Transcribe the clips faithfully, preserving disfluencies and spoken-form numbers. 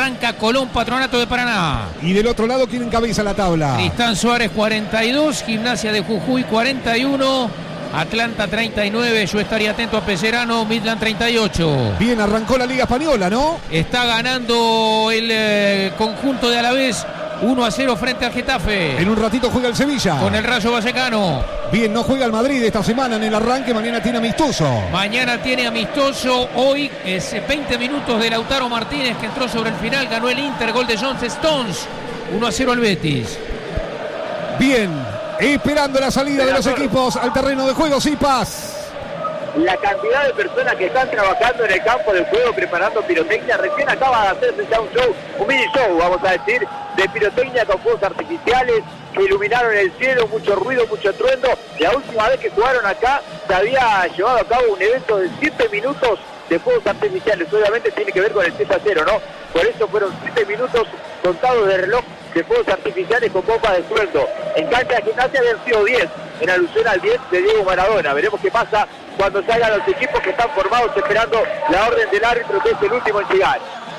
arranca Colón Patronato de Paraná. Y del otro lado, ¿quién encabeza la tabla? Tristán Suárez cuarenta y dos, Gimnasia de Jujuy cuarenta y uno, Atlanta treinta y nueve, yo estaría atento a Pellerano, Midland treinta y ocho. Bien, arrancó la Liga Española, ¿no? Está ganando el eh, conjunto de Alavés uno a cero frente al Getafe. En un ratito juega el Sevilla. Con el Rayo Vallecano. Bien, no juega el Madrid esta semana en el arranque, mañana tiene amistoso. Mañana tiene amistoso, hoy es veinte minutos de Lautaro Martínez que entró sobre el final, ganó el Inter, gol de John Stones, uno a cero al Betis. Bien, esperando la salida de los equipos al terreno de juego, Zipas. La cantidad de personas que están trabajando en el campo del juego preparando pirotecnia, recién acaba de hacerse ya un show, un mini show, vamos a decir, de pirotecnia con fuegos artificiales que iluminaron el cielo, mucho ruido, mucho trueno. La última vez que jugaron acá se había llevado a cabo un evento de siete minutos de fuegos artificiales, obviamente tiene que ver con el siete a cero, ¿no? Por eso fueron siete minutos contados de reloj de fuegos artificiales con bombas de sueldo. En cancha de Gimnasia habían sido diez, en alusión al diez de Diego Maradona. Veremos qué pasa cuando salgan los equipos que están formados esperando la orden del árbitro, que es el último en llegar.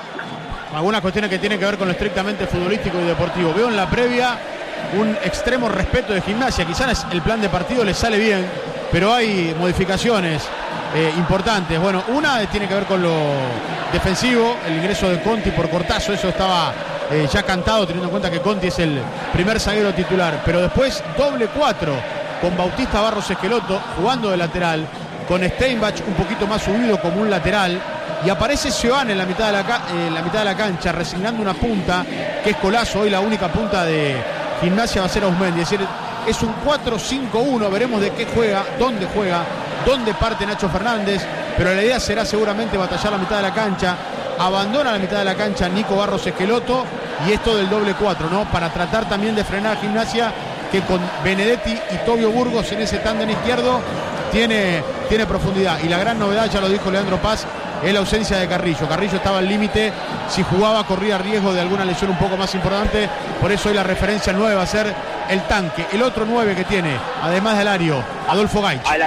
Algunas cuestiones que tienen que ver con lo estrictamente futbolístico y deportivo. Veo en la previa un extremo respeto de Gimnasia. Quizás el plan de partido les sale bien, pero hay modificaciones eh, importantes. Bueno, una tiene que ver con lo defensivo, el ingreso de Conti por Cortazo, eso estaba eh, ya cantado, teniendo en cuenta que Conti es el primer zaguero titular. Pero después doble cuatro con Bautista Barros Esqueloto jugando de lateral, con Steinbach un poquito más subido como un lateral, y aparece Seoane en la mitad de la, ca- eh, la mitad de la cancha resignando una punta que es Colazo. Hoy la única punta de Gimnasia va a ser Ausmendi, es decir, es un cuatro cinco uno. Veremos de qué juega, dónde juega, dónde parte Nacho Fernández, pero la idea será seguramente batallar la mitad de la cancha. Abandona la mitad de la cancha Nico Barros Esqueloto, y esto del doble cuatro, ¿no? Para tratar también de frenar a Gimnasia, que con Benedetti y Tobio Burgos en ese tándem izquierdo tiene, tiene profundidad. Y la gran novedad, ya lo dijo Leandro Paz, es la ausencia de Carrillo. Carrillo estaba al límite, si jugaba corría riesgo de alguna lesión un poco más importante, por eso hoy la referencia nueve va a ser el tanque, el otro nueve que tiene, además del Ario, Adolfo Gaich. A la,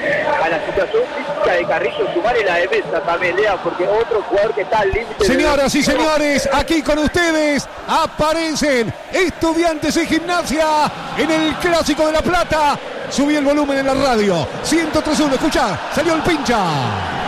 a la situación física de Carrillo sumarle la defensa también, Lea, porque otro jugador que está al límite. Señoras y señores, aquí con ustedes aparecen Estudiantes y Gimnasia en el Clásico de La Plata. Subí el volumen en la radio, ciento tres punto uno, escucha, salió el pincha.